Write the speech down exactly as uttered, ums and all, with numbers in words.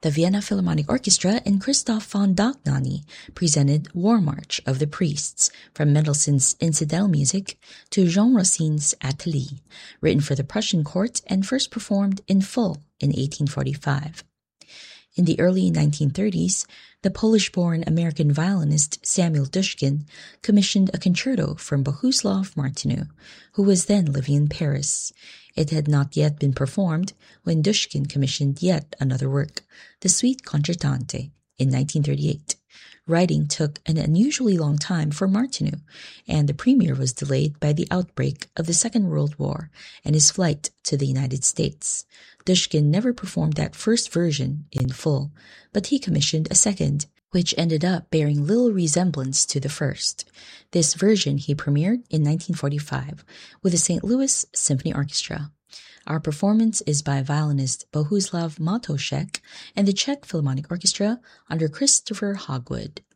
The Vienna Philharmonic Orchestra and Christoph von Dohnanyi presented War March of the Priests, from Mendelssohn's Incidental Music to Jean Rossine's Athalie, written for the Prussian court and first performed in full in eighteen forty-five. In the early nineteen thirties, the Polish-born American violinist Samuel Dushkin commissioned a concerto from Bohuslav Martinu, who was then living in Paris. It had not yet been performed when Dushkin commissioned yet another work, the Suite Concertante, in nineteen thirty-eight. Writing took an unusually long time for Martinu, and the premiere was delayed by the outbreak of the Second World War and his flight to the United States. Dushkin never performed that first version in full, but he commissioned a second, which ended up bearing little resemblance to the first. This version he premiered in nineteen forty-five with the Saint Louis Symphony Orchestra. Our performance is by violinist Bohuslav Matoszek and the Czech Philharmonic Orchestra under Christopher Hogwood.